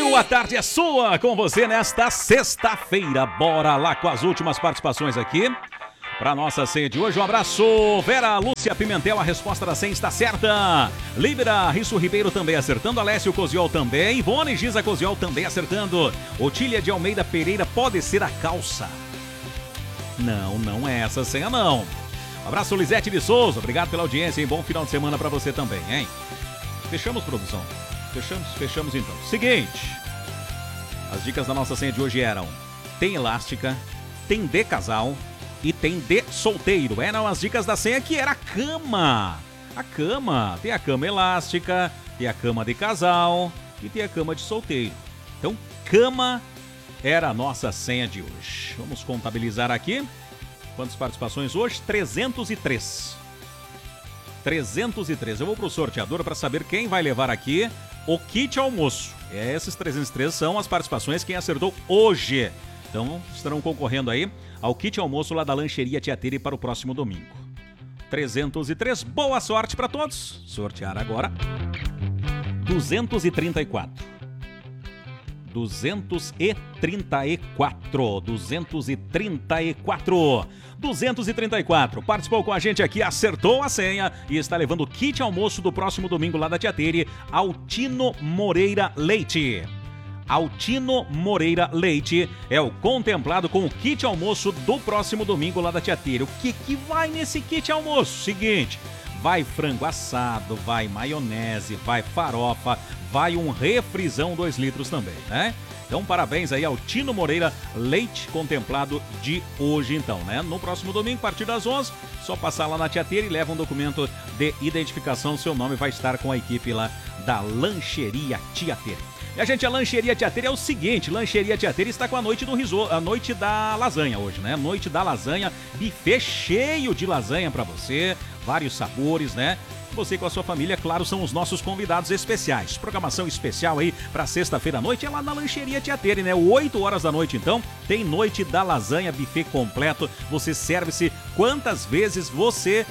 Brasil, a tarde é sua com você nesta sexta-feira. Bora lá com as últimas participações aqui para nossa ceia de hoje. Um abraço, Vera Lúcia Pimentel, a resposta da 100 está certa. Líbera Risso Ribeiro também acertando. Alessio Coziol também. Ivone Giza Coziol também acertando. Otília de Almeida Pereira, pode ser a calça. Não, não é essa senha não. Um abraço, Lisete de Souza, obrigado pela audiência e bom final de semana para você também, hein? Fechamos, produção? Fechamos então. Seguinte, as dicas da nossa senha de hoje eram: tem elástica, tem de casal e tem de solteiro. Eram as dicas da senha que era a cama. A cama, tem a cama elástica, tem a cama de casal e tem a cama de solteiro. Então, cama era a nossa senha de hoje. Vamos contabilizar aqui. Quantas participações hoje? 303. 303. Eu vou pro sorteador para saber quem vai levar aqui o kit almoço. Esses 303 são as participações quem acertou hoje. Então estarão concorrendo aí ao kit almoço lá da Lancheria Tia Tere para o próximo domingo. 303. Boa sorte para todos. Sortear agora. 234. 234. Participou com a gente aqui, acertou a senha e está levando o kit almoço do próximo domingo lá da Tia Tere, Altino Moreira Leite. Altino Moreira Leite é o contemplado com o kit almoço do próximo domingo lá da Tia Tere. O que vai nesse kit almoço? Seguinte, vai frango assado, vai maionese, vai farofa, vai um refrizão 2 litros também, né? Então, parabéns aí ao Tino Moreira Leite, contemplado de hoje, então, né? No próximo domingo, a partir das 11, só passar lá na Tia Tere e leva um documento de identificação. Seu nome vai estar com a equipe lá da Lancheria Tia Tere. E a gente, a Lancheria Tia Tere é o seguinte, Lancheria Tia Tere está com a noite do risoto, a noite da lasanha hoje, né? Noite da lasanha, buffet cheio de lasanha para você, vários sabores, né? Você com a sua família, claro, são os nossos convidados especiais. Programação especial aí para sexta-feira à noite é lá na Lancheria Tia Tere, né? 8 horas da noite, então, tem noite da lasanha, buffet completo. Você serve-se quantas vezes você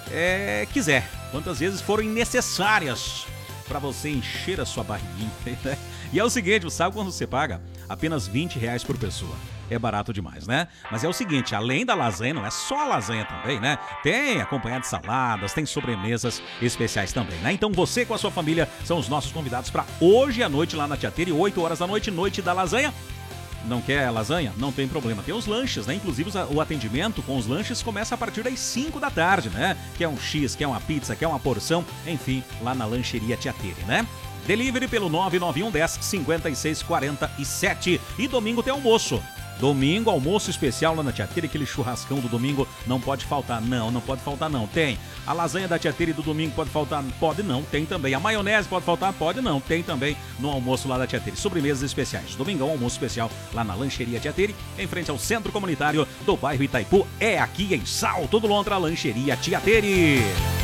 quiser, quantas vezes forem necessárias para você encher a sua barriguinha, né? E é o seguinte, sabe quando você paga? Apenas R$20 por pessoa. É barato demais, né? Mas é o seguinte, além da lasanha, não é só a lasanha também, né? Tem acompanhado de saladas, tem sobremesas especiais também, né? Então você com a sua família são os nossos convidados para hoje à noite lá na Tia Tere, 8 horas da noite, noite da lasanha. Não quer lasanha? Não tem problema. Tem os lanches, né? Inclusive o atendimento com os lanches começa a partir das 5 da tarde, né? Quer um X, quer uma pizza, quer uma porção, enfim, lá na Lancheria Tia Tere, né? Delivery pelo 991 10 56 47. E domingo tem almoço. Domingo, almoço especial lá na Tia Tere, aquele churrascão do domingo não pode faltar. Não pode faltar não. Tem. A lasanha da Tia Tere do domingo pode faltar? Pode não, tem também. A maionese pode faltar? Pode não, tem também no almoço lá da Tia Tere. Sobremesas especiais. Domingão, almoço especial lá na Lancheria Tia Tere, em frente ao Centro Comunitário do bairro Itaipu. É aqui em Salto do Lontra, Lancheria Tia Tere.